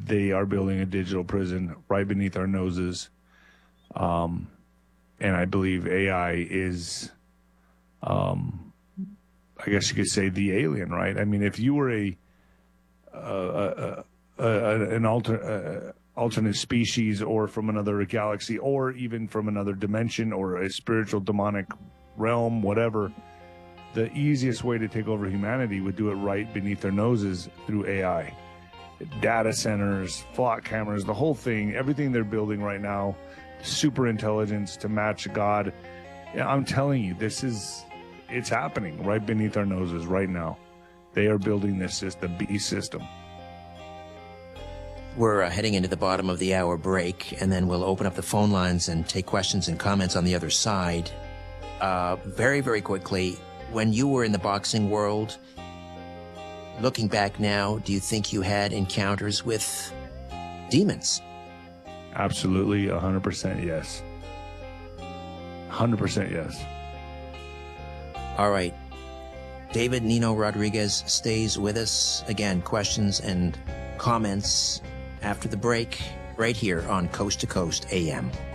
they are building a digital prison right beneath our noses. And I believe AI is, I guess you could say, the alien, right? I mean, if you were an alternate species, or from another galaxy, or even from another dimension, or a spiritual demonic realm, whatever, the easiest way to take over humanity would do it right beneath their noses through AI. Data centers, flock cameras, the whole thing, everything they're building right now, super intelligence to match God. I'm telling you, it's happening right beneath our noses right now. They are building this system, the beast system. We're heading into the bottom of the hour break, and then we'll open up the phone lines and take questions and comments on the other side. Very, very quickly, when you were in the boxing world, looking back now, do you think you had encounters with demons? Absolutely, 100% yes. 100% yes. All right. David Nino Rodriguez stays with us. Again, questions and comments after the break, right here on Coast to Coast AM.